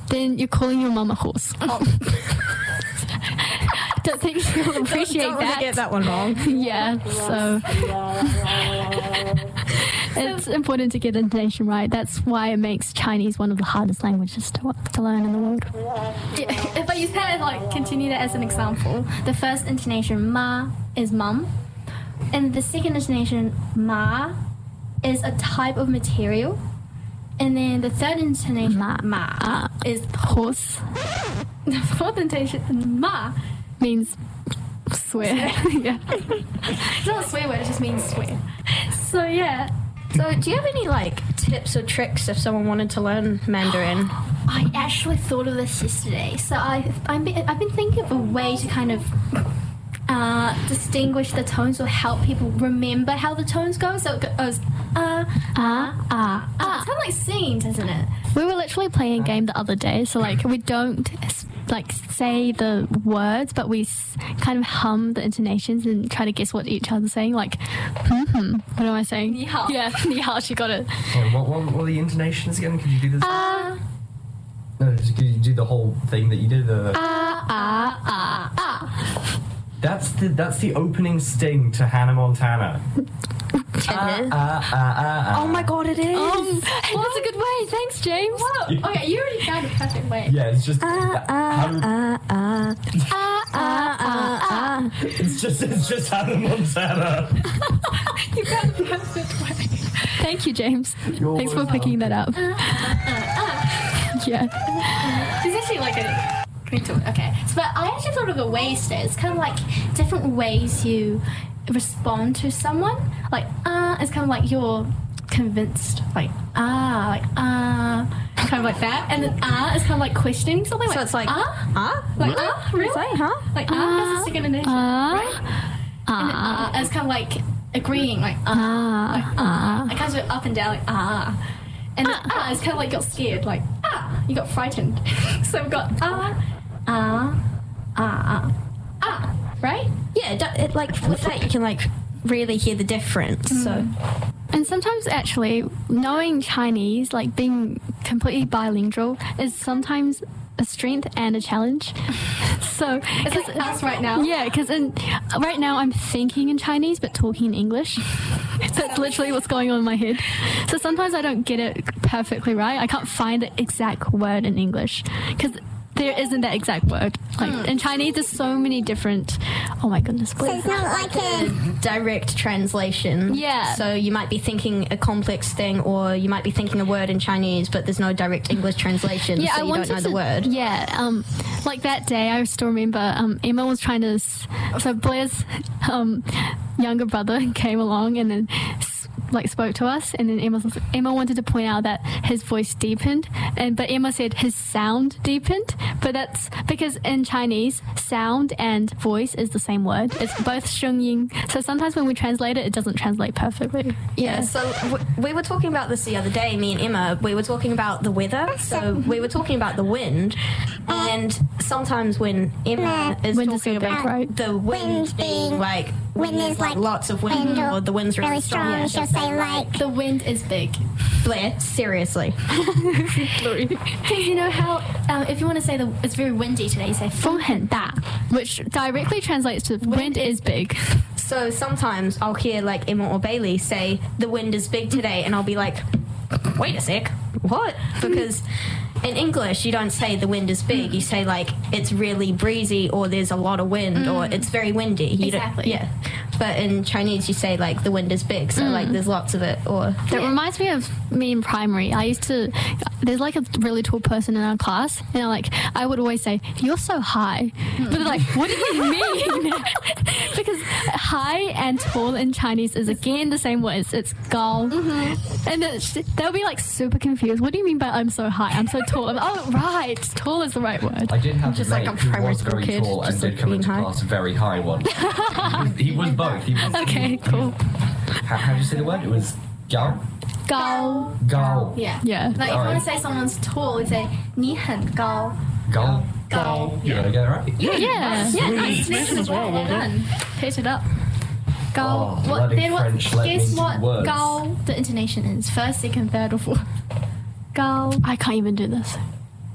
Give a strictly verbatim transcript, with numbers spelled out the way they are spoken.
then you're calling your mum a horse. Oh. Don't think she'll appreciate don't, don't that. Don't get that one wrong. Yeah, so it's important to get intonation right. That's why it makes Chinese one of the hardest languages to, to learn in the world. Yeah, but you said, like, continue that as an example. The first intonation, ma, is mum. And the second intonation, ma, is a type of material. And then the third intonation, ma, ma uh, is horse. The fourth intonation, ma, means swear. Yeah. It's not a swear word, it just means swear. So, yeah. So, do you have any, like, tips or tricks if someone wanted to learn Mandarin? I actually thought of this yesterday. So, I, I'm, I've been thinking of a way to kind of uh, distinguish the tones or help people remember how the tones go. So, it goes, uh, ah, ah, ah. It's kind of like singing, doesn't it? We were literally playing a game the other day, so, like, we don't, like, say the words, but we s- kind of hum the intonations and try to guess what each other's saying, like, hmm, what am I saying? Ni hao. Yeah, ni hao, she got it. Oh, what, what, what are the intonations again? Could you do this? Ah, No, could you do the whole thing that you did? The ah, ah, ah, ah. That's the that's the opening sting to Hannah Montana. Ah, ah, ah, ah, ah. Oh my god, it is! Um, that's a good way. Thanks, James. Whoa. Okay, you already found a perfect way. Yeah, it's just Ah, ah, ah, ah. Ah, ah, ah, ah. it's just it's just Hannah Montana. You found the perfect way. Thank you, James. You're Thanks for welcome. picking that up. Yeah. It's actually like a okay. So, but I actually thought of a way instead. It's kind of like different ways you respond to someone. Like ah, uh, it's kind of like you're convinced. Like ah, like ah, kind of like that. And then ah is kind of like questioning something. So like, it's like, ah, ah? like ah, really? Say, huh? Like ah, that's the second intonation, Ah. right? And then Ah, ah, it's kind of like agreeing. Like ah, ah, like ah. It comes with up and down. Like ah. And then ah, it's kind of like got scared. Like ah, you got frightened. So we've got ah. Ah, ah, ah, ah, right? Yeah, it, it, like, with that you can, like, really hear the difference, Mm. so... And sometimes actually knowing Chinese, like being completely bilingual, is sometimes a strength and a challenge. So It's like us right now. yeah, because right now I'm thinking in Chinese but talking in English. That's literally what's going on in my head. So sometimes I don't get it perfectly right. I can't find the exact word in English because there isn't that exact word. Like in Chinese, there's so many different. Oh my goodness! So it's not like a Direct translation. Yeah. So you might be thinking a complex thing, or you might be thinking a word in Chinese, but there's no direct English translation, Yeah, so I you wanted don't know to, the word. Yeah, um, like that day, I still remember um, Emma was trying to. s- So Blair's um, younger brother came along and then. s- like spoke to us, and then Emma was, Emma wanted to point out that his voice deepened, and but Emma said his sound deepened, but that's because in Chinese sound and voice is the same word. It's both shungying, so sometimes when we translate it, it doesn't translate perfectly. Yeah, so w- we were talking about this the other day, me and Emma. We were talking about the weather. So we were talking about the wind. And sometimes when Emma is Wind is talking so big, about right? the wind Wind being being- like, wind when is there's like like lots of wind, wind or the wind's really, really strong, yeah, she'll say like The wind is big. Blair, seriously. Because you know how, um, if you want to say the it's very windy today, you say 风很大. Which directly translates to wind, is big. So sometimes I'll hear like Emma or Bailey say, the wind is big today, and I'll be like, wait a sec, what? Because in English, you don't say the wind is big. You say like it's really breezy, or there's a lot of wind, or it's very windy. You Exactly. Don't, yeah. But in Chinese, you say like the wind is big, so like there's lots of it. Or That reminds me of me in primary. I used to, there's like a really tall person in our class, and I like, I would always say, "You're so high," but they're like, "What do you mean?" Because high and tall in Chinese is again the same word. It's, it's gao, and it's, they'll be like super confused. What do you mean by I'm so high? I'm so tall. I'm, oh right, tall is the right word. I did have Just a like mate a who primary was school very kid, tall and just did like come being into high. class very high one. he, was, he was both. He was, Okay, cool. How, how do you say the word? It was gao? Gao. Gao. Yeah. Yeah. Like if you Alright. want to say someone's tall, you say 你很高. Gao. Gao. You gotta get it right. Yeah. Yeah, nice as well. Well done. Picked it up. Gao. Oh, what, bloody then what, French let me guess do what words. Gao the intonation is? First, second, third, or fourth? Gao. I can't even do this.